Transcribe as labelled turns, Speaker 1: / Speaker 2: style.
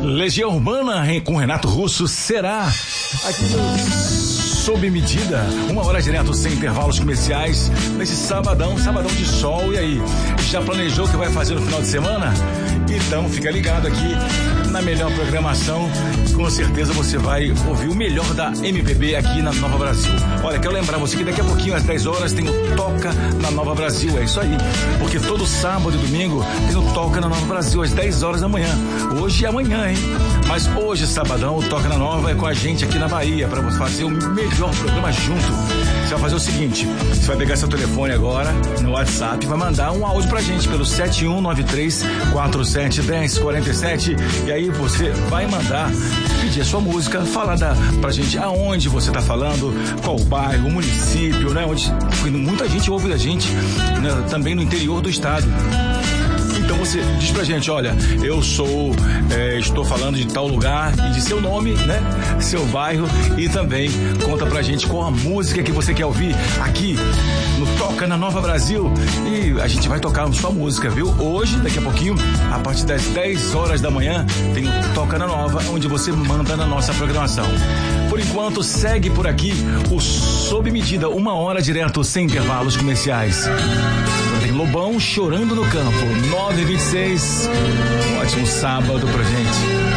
Speaker 1: Legião Urbana com Renato Russo será aqui sob medida, 1 hora direto sem intervalos comerciais nesse sabadão de sol. E aí, já planejou o que vai fazer no final de semana? Então fica ligado aqui na melhor programação, com certeza você vai ouvir o melhor da MPB aqui na Nova Brasil. Olha, quero lembrar você que daqui a pouquinho às 10 horas tem o Toca na Nova Brasil, é isso aí, porque todo sábado e domingo tem o Toca na Nova Brasil às 10 horas da manhã, hoje e amanhã, hein? Mas hoje, sabadão, o Toca na Nova é com a gente aqui na Bahia, para você fazer o melhor programa junto. Você vai fazer o seguinte, você vai pegar seu telefone agora no WhatsApp e vai mandar um áudio pra gente pelo 7193-471047, e aí você vai mandar, pedir a sua música, falar pra gente aonde você tá falando, qual o bairro, o município, né? Onde muita gente ouve a gente, né? Também no interior do estado. Então você diz pra gente, olha, eu estou falando de tal lugar e de seu nome, né? Seu bairro, e também conta pra gente qual a música que você quer ouvir aqui no Toca na Nova Brasil, e a gente vai tocar sua música, viu? Hoje, daqui a pouquinho, a partir das 10 horas da manhã, tem o Toca na Nova, onde você manda na nossa programação. Por enquanto, segue por aqui o Sob Medida, 1 hora direto sem intervalos comerciais. Tem Lobão Chorando no Campo, 9h26. Um ótimo sábado pra gente.